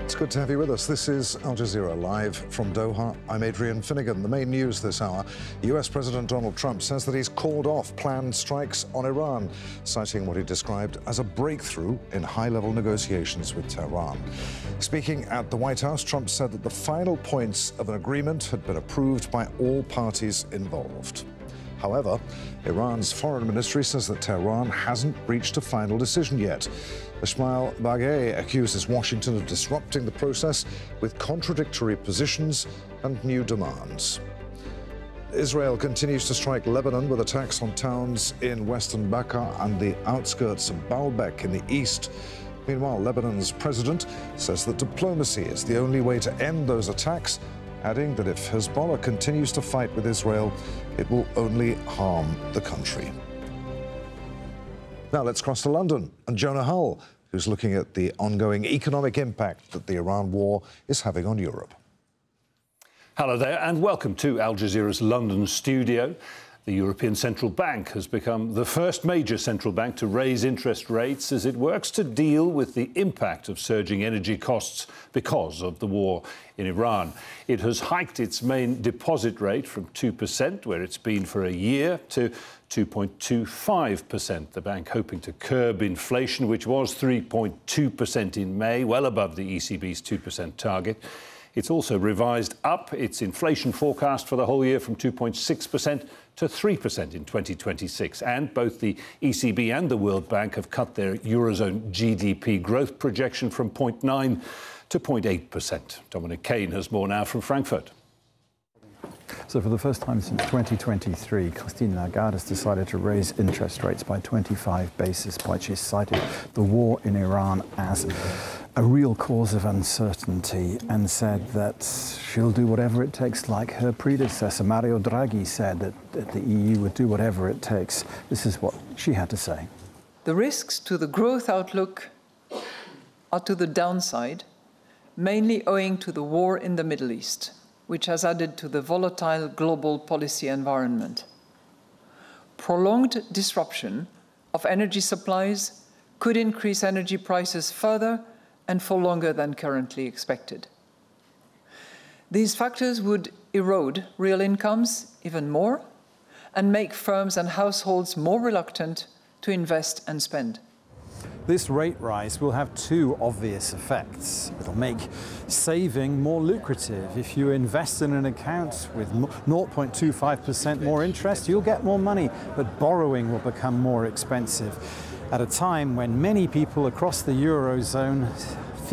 It's good to have you with us. This is Al Jazeera live from Doha. I'm Adrian Finnegan. The main news this hour, US President Donald Trump says that he's called off planned strikes on Iran, citing what he described as a breakthrough in high-level negotiations with Tehran. Speaking at the White House, Trump said that the final points of an agreement had been approved by all parties involved. However, Iran's foreign ministry says that Tehran hasn't reached a final decision yet. Ismail Baghei accuses Washington of disrupting the process with contradictory positions and new demands. Israel continues to strike Lebanon with attacks on towns in western Bekaa and the outskirts of Baalbek in the east. Meanwhile, Lebanon's president says that diplomacy is the only way to end those attacks, adding that if Hezbollah continues to fight with Israel, it will only harm the country. Now let's cross to London and Jonah Hull, who's looking at the ongoing economic impact that the Iran war is having on Europe. Hello there and welcome to Al Jazeera's London studio. The European Central Bank has become the first major central bank to raise interest rates as it works to deal with the impact of surging energy costs because of the war in Iran. It has hiked its main deposit rate from 2%, where it's been for a year, to 2.25%. The bank hoping to curb inflation, which was 3.2% in May, well above the ECB's 2% target. It's also revised up its inflation forecast for the whole year from 2.6% to 3% in 2026. And both the ECB and the World Bank have cut their Eurozone GDP growth projection from 0.9% to 0.8%. Dominic Kane has more now from Frankfurt. So for the first time since 2023, Christine Lagarde has decided to raise interest rates by 25 basis points. She's cited the war in Iran as a real cause of uncertainty and said that she'll do whatever it takes, like her predecessor, Mario Draghi, said that the EU would do whatever it takes. This is what she had to say. The risks to the growth outlook are to the downside, mainly owing to the war in the Middle East, which has added to the volatile global policy environment. Prolonged disruption of energy supplies could increase energy prices further and for longer than currently expected. These factors would erode real incomes even more and make firms and households more reluctant to invest and spend. This rate rise will have two obvious effects. It'll make saving more lucrative. If you invest in an account with 0.25% more interest, you'll get more money, but borrowing will become more expensive at a time when many people across the Eurozone